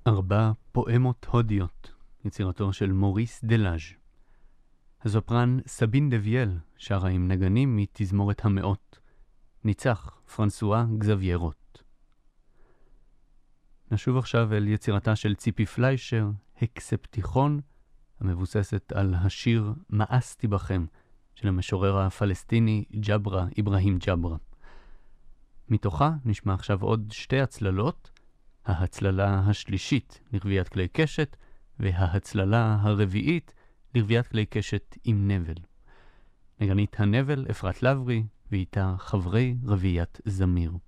4 פואמות הודיות, יצירתו של מוריס דלאז'. הזופרן סבין דוויאל שרה עם נגנים מתזמורת המאות. ניצח פרנסואה גזביירוט. נשוב עכשיו אל יצירתה של ציפי פליישר, הקספטיכון, המבוססת על השיר מאסתי בכם של המשורר הפלסטיני ג'ברה אברהים ג'ברה. מתוכה נשמע עכשיו עוד 2 הצללות, ההצללה השלישית לרביית כלי קשת וההצללה הרביעית לרביית כלי קשת עם נבל. נגנית הנבל אפרת לברי ואיתה חברי רביית זמיר.